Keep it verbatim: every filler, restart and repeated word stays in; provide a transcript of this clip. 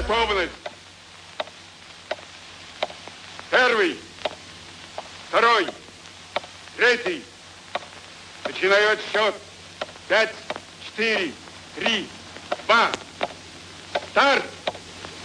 Готовность. Первый, второй, третий. Начинаю отсчет. Пять, четыре, три, два. Старт!